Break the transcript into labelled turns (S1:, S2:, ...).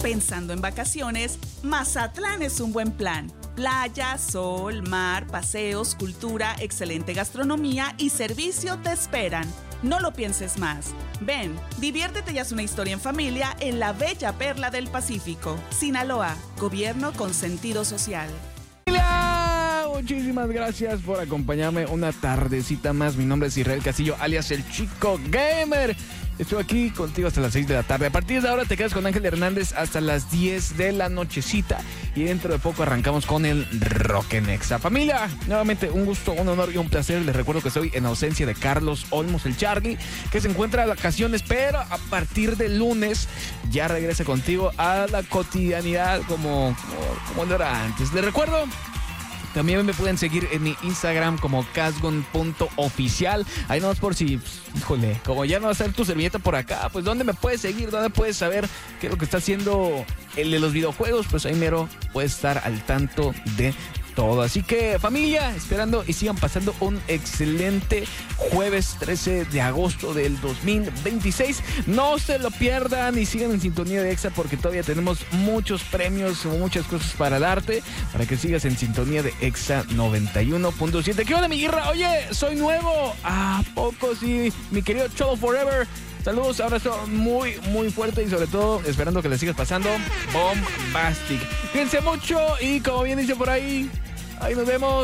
S1: Pensando en vacaciones, Mazatlán es un buen plan. Playa, sol, mar, paseos, cultura, excelente gastronomía y servicio te esperan. No lo pienses más. Ven, diviértete y haz una historia en familia en la bella perla del Pacífico. Sinaloa, gobierno con sentido social.
S2: Muchísimas gracias por acompañarme una tardecita más. Mi nombre es Israel Castillo, alias el Chico Gamer. Estoy aquí contigo hasta las 6 de la tarde. A partir de ahora te quedas con Ángel Hernández hasta las 10 de la nochecita. Y dentro de poco arrancamos con el Rock en Exa. Familia, nuevamente un gusto, un honor y un placer. Les recuerdo que estoy en ausencia de Carlos Olmos, el Charlie, que se encuentra de vacaciones, pero a partir del lunes ya regresa contigo a la cotidianidad como no era antes. Les recuerdo, también me pueden seguir en mi Instagram como casgon.oficial. Ahí nomás por si, híjole, como ya no va a ser tu servilleta por acá, pues ¿dónde me puedes seguir? ¿Dónde puedes saber qué es lo que está haciendo el de los videojuegos? Pues ahí mero puedes estar al tanto de todo. Así que, familia, esperando y sigan pasando un excelente jueves 13 de agosto del 2026. No se lo pierdan y sigan en sintonía de Exa porque todavía tenemos muchos premios, muchas cosas para darte, para que sigas en sintonía de Exa 91.7. ¿Qué onda, mi guirra? Oye, soy nuevo. ¿A poco sí? Mi querido Cholo Forever. Saludos, abrazo muy, muy fuerte y sobre todo esperando que le sigas pasando bombastic. Cuídense mucho y como bien dice por ahí nos vemos.